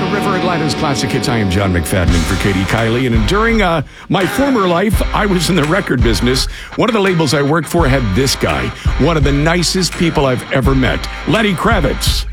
River Atlanta's Classic Hits. I am John McFadden for Katie Kiley. And during my former life, I was in the record business. One of the labels I worked for had this guy, one of the nicest people I've ever met, Lenny Kravitz.